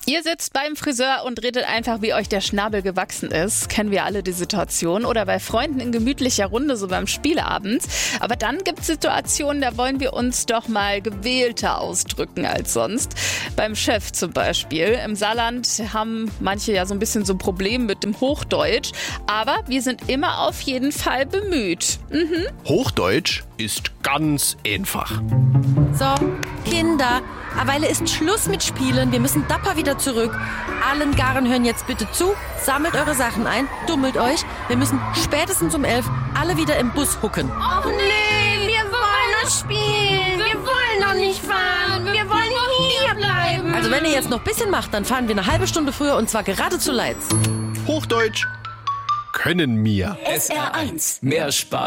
Ihr sitzt beim Friseur und redet einfach, wie euch der Schnabel gewachsen ist. Kennen wir alle die Situation. Oder bei Freunden in gemütlicher Runde, so beim Spieleabend. Aber dann gibt es Situationen, da wollen wir uns doch mal gewählter ausdrücken als sonst. Beim Chef zum Beispiel. Im Saarland haben manche ja so ein bisschen so ein Problem mit dem Hochdeutsch. Aber wir sind immer auf jeden Fall bemüht. Hochdeutsch ist ganz einfach. So, Kinder, aweile ist Schluss mit Spielen. Wir müssen dapper wieder zurück. Allen Garen hören jetzt bitte zu. Sammelt eure Sachen ein, dummelt euch. Wir müssen spätestens um 11 alle wieder im Bus hucken. Och nee, wir wollen noch spielen. Wir wollen noch nicht fahren. Wir wollen hier bleiben. Also wenn ihr jetzt noch ein bisschen macht, dann fahren wir eine halbe Stunde früher und zwar gerade zu Leitz. Hochdeutsch können mir. SR1. Mehr Spaß.